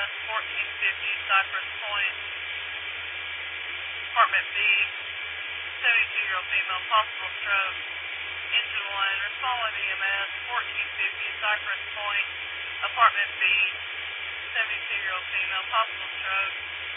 EMS, 1450 Cypress Point. Apartment B, 72-year-old female, possible stroke. Engine 1, respond with EMS, 1450 Cypress Point. Apartment B, 72-year-old female, possible stroke.